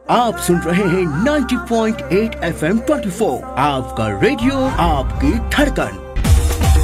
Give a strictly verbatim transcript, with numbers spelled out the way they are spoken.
आप सुन रहे हैं ninety point eight F M twenty four, आपका रेडियो आपकी धड़कन।